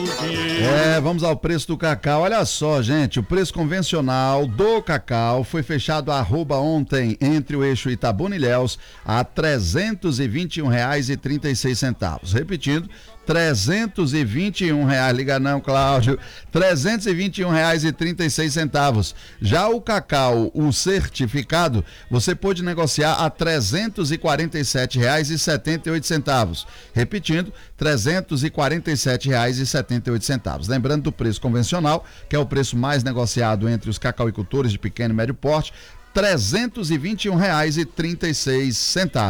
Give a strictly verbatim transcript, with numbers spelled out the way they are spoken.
É, vamos ao preço do cacau. Olha só, gente, o preço convencional do cacau foi fechado a arroba ontem entre o eixo Itabuna e Ilhéus a trezentos e vinte e um reais e trinta e seis centavos. Repetindo, trezentos e vinte e um reais, liga não, Cláudio, trezentos e vinte e um reais e trinta e seis centavos. Já o cacau, o certificado, você pode negociar a trezentos e quarenta e sete reais e setenta e oito centavos. Repetindo, trezentos e quarenta e sete reais e setenta e oito centavos. Lembrando do preço convencional, que é o preço mais negociado entre os cacauicultores de pequeno e médio porte, trezentos e vinte e um reais e trinta e seis centavos.